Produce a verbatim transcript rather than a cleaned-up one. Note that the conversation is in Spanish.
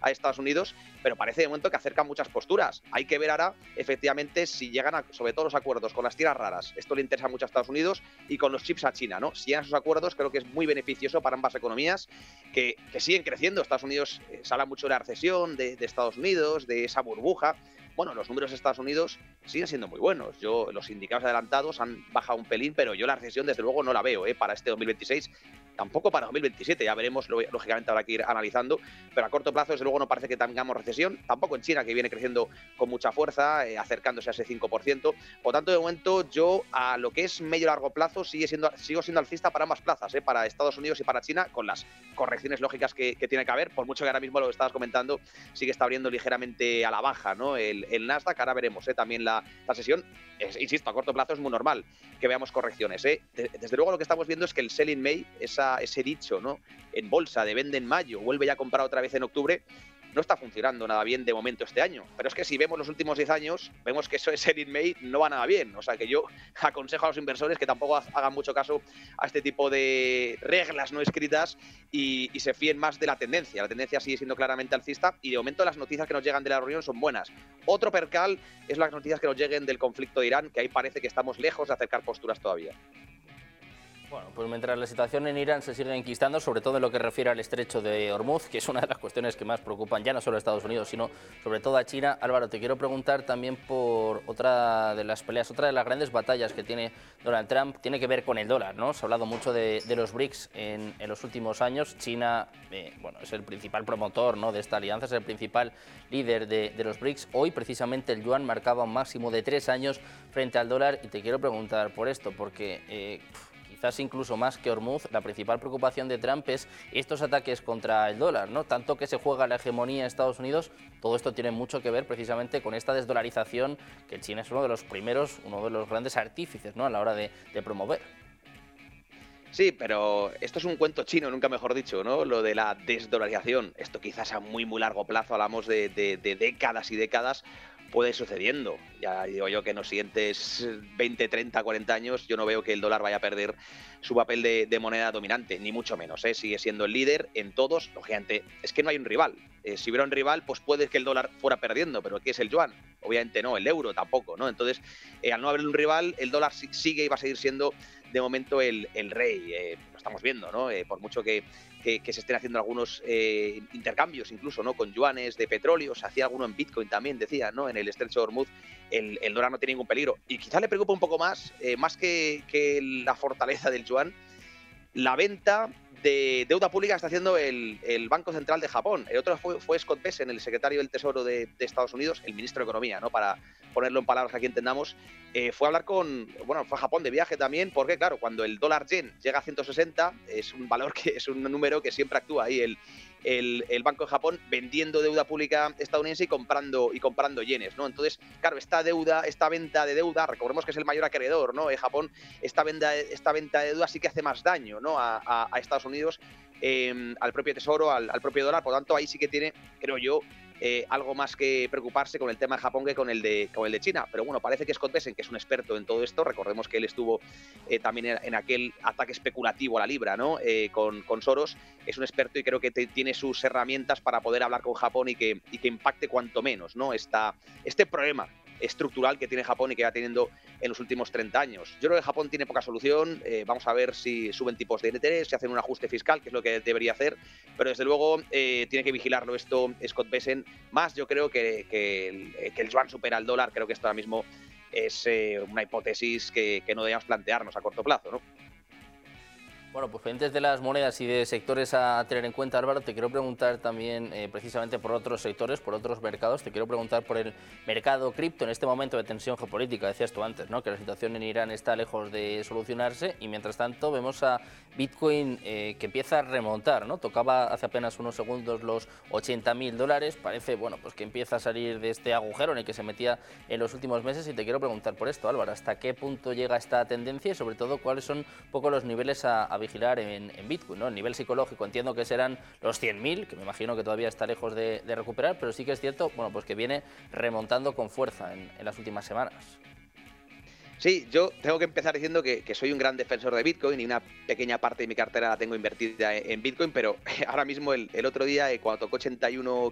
a Estados Unidos, pero parece de momento que acercan muchas posturas. Hay que ver ahora, efectivamente, si llegan a, sobre todo los acuerdos con las tierras raras. Esto le interesa mucho a Estados Unidos y con los chips a China, ¿no? Si llegan a esos acuerdos, creo que es muy beneficioso para ambas economías que, que siguen creciendo. Estados Unidos, eh, se habla mucho de la recesión de, de Estados Unidos, de esa burbuja. Bueno, los números de Estados Unidos siguen siendo muy buenos. Yo, los indicados adelantados han bajado un pelín, pero yo la recesión, desde luego, no la veo ¿eh? para este dos mil veintiséis, tampoco para dos mil veintisiete. Ya veremos, lógicamente, habrá que ir analizando, pero a corto plazo, desde luego, no parece que tengamos recesión. Tampoco en China, que viene creciendo con mucha fuerza, eh, acercándose a ese cinco por ciento. Por tanto, de momento, yo a lo que es medio largo plazo sigue siendo, sigo siendo alcista para ambas plazas, ¿eh? para Estados Unidos y para China, con las correcciones lógicas que, que tiene que haber, por mucho que ahora mismo lo que estabas comentando sí que está abriendo ligeramente a la baja, ¿no? El, el Nasdaq, ahora veremos ¿eh? también la, la sesión. Es, insisto, a corto plazo es muy normal que veamos correcciones. ¿eh? Desde luego lo que estamos viendo es que el sell in May, esa, ese dicho ¿no? en bolsa de vende en mayo, vuelve ya a comprar otra vez en octubre, no está funcionando nada bien de momento este año. Pero es que si vemos los últimos diez años, vemos que eso de sell in May no va nada bien. O sea que yo aconsejo a los inversores que tampoco hagan mucho caso a este tipo de reglas no escritas y, y se fíen más de la tendencia. La tendencia sigue siendo claramente alcista y de momento las noticias que nos llegan de la reunión son buenas. Otro percal es las noticias que nos lleguen del conflicto de Irán, que ahí parece que estamos lejos de acercar posturas todavía. Bueno, pues mientras la situación en Irán se sigue enquistando, sobre todo en lo que refiere al estrecho de Hormuz, que es una de las cuestiones que más preocupan ya no solo a Estados Unidos, sino sobre todo a China. Álvaro, te quiero preguntar también por otra de las peleas, otra de las grandes batallas que tiene Donald Trump, tiene que ver con el dólar, ¿no? Se ha hablado mucho de, de los BRICS en, en los últimos años. China, eh, bueno, es el principal promotor, ¿no?, de esta alianza, es el principal líder de, de los BRICS. Hoy, precisamente, el yuan marcaba un máximo de tres años frente al dólar y te quiero preguntar por esto, porque... Eh, quizás incluso más que Hormuz, la principal preocupación de Trump es estos ataques contra el dólar, ¿no? Tanto que se juega la hegemonía en Estados Unidos, todo esto tiene mucho que ver precisamente con esta desdolarización que China es uno de los primeros, uno de los grandes artífices, ¿no?, a la hora de, de promover. Sí, pero esto es un cuento chino, nunca mejor dicho, ¿no? Lo de la desdolarización. Esto quizás a muy, muy largo plazo, hablamos de, de, de décadas y décadas, puede ir sucediendo. Ya digo yo que en los siguientes veinte, treinta, cuarenta años yo no veo que el dólar vaya a perder su papel de, de moneda dominante, ni mucho menos, ¿eh? Sigue siendo el líder en todos. Lógicamente, es que no hay un rival. Eh, si hubiera un rival, pues puede que el dólar fuera perdiendo, pero ¿qué es el yuan? Obviamente no, el euro tampoco, ¿no? Entonces, eh, al no haber un rival, el dólar sigue y va a seguir siendo de momento el, el rey. Eh, lo estamos viendo, ¿no? Eh, por mucho que, que, que se estén haciendo algunos eh, intercambios, incluso, ¿no?, con yuanes de petróleo, se hacía alguno en Bitcoin también, decía, ¿no?, en el estrecho de Hormuz, el, el dólar no tiene ningún peligro. Y quizás le preocupa un poco más, eh, más que, que la fortaleza del yuan, la venta de deuda pública que está haciendo el, el Banco Central de Japón. El otro fue, fue Scott Bessent, el secretario del Tesoro de, de Estados Unidos, el ministro de Economía, ¿no?, para ponerlo en palabras que aquí entendamos. Eh, fue a hablar con, bueno, fue a Japón de viaje también, porque claro, cuando el dólar yen llega a ciento sesenta, es un valor que es un número que siempre actúa ahí el, el, el Banco de Japón vendiendo deuda pública estadounidense y comprando, y comprando yenes, ¿no? Entonces, claro, esta deuda, esta venta de deuda, recordemos que es el mayor acreedor, ¿no?, en Japón, esta venta, esta venta de deuda sí que hace más daño, ¿no?, a, a, a Estados Unidos, eh, al propio tesoro, al, al propio dólar. Por lo tanto, ahí sí que tiene, creo yo, Eh, algo más que preocuparse con el tema de Japón que con el de, con el de China. Pero bueno, parece que Scott Bessent, que es un experto en todo esto, recordemos que él estuvo eh, también en, en aquel ataque especulativo a la libra, ¿no?, eh, con, con Soros, es un experto y creo que te, tiene sus herramientas para poder hablar con Japón y que, y que impacte cuanto menos, ¿no?, esta, este problema estructural que tiene Japón y que va teniendo en los últimos treinta años. Yo creo que Japón tiene poca solución. Eh, vamos a ver si suben tipos de interés, si hacen un ajuste fiscal, que es lo que debería hacer, pero desde luego eh, tiene que vigilarlo esto Scott Bessent. Más yo creo que, que, el, que el yuan supera al dólar. Creo que esto ahora mismo es eh, una hipótesis que, que no debemos plantearnos a corto plazo, ¿no? Bueno, pues pendientes de las monedas y de sectores a tener en cuenta, Álvaro, te quiero preguntar también eh, precisamente por otros sectores, por otros mercados. Te quiero preguntar por el mercado cripto en este momento de tensión geopolítica. Decías tú antes, ¿no?, que la situación en Irán está lejos de solucionarse y mientras tanto vemos a Bitcoin eh, que empieza a remontar, ¿no? Tocaba hace apenas unos segundos los ochenta mil dólares. Parece, bueno, pues que empieza a salir de este agujero en el que se metía en los últimos meses y te quiero preguntar por esto, Álvaro. ¿Hasta qué punto llega esta tendencia y sobre todo cuáles son un poco los niveles a, a vigilar en, en Bitcoin, ¿no? El nivel psicológico entiendo que serán los cien mil, que me imagino que todavía está lejos de, de recuperar, pero sí que es cierto, bueno, pues que viene remontando con fuerza en, en las últimas semanas. Sí, yo tengo que empezar diciendo que, que soy un gran defensor de Bitcoin y una pequeña parte de mi cartera la tengo invertida en Bitcoin, pero ahora mismo el, el otro día, cuando tocó ochenta y uno